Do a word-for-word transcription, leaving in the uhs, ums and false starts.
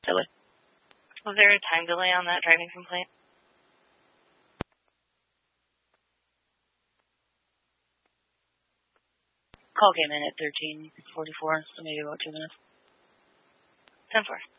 delay. Was there a time delay on that driving complaint? Call came in at thirteen forty-four, so maybe about two minutes. ten four.